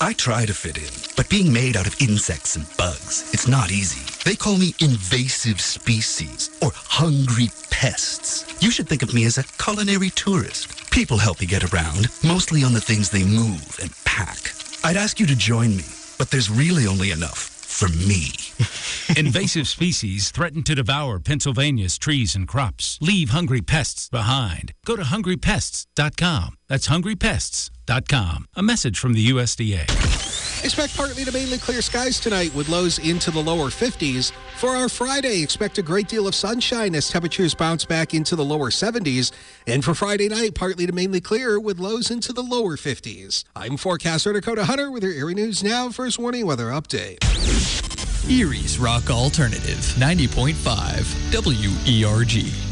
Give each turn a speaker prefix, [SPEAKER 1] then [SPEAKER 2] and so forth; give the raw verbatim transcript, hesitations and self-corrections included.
[SPEAKER 1] I try to fit in, but being made out of insects and bugs, it's not easy. They call me invasive species or hungry pests. You should think of me as a culinary tourist. People help me get around, mostly on the things they move and pack. I'd ask you to join me, but there's really only enough for me.
[SPEAKER 2] Invasive species threaten to devour Pennsylvania's trees and crops. Leave hungry pests behind. Go to hungry pests dot com. That's hungry pests dot com. A message from the U S D A.
[SPEAKER 3] Expect partly to mainly clear skies tonight with lows into the lower fifties. For our Friday, expect a great deal of sunshine as temperatures bounce back into the lower seventies. And for Friday night, partly to mainly clear with lows into the lower fifties. I'm forecaster Dakota Hunter with your Erie News Now First Warning Weather Update.
[SPEAKER 4] Erie's Rock Alternative, ninety point five W E R G.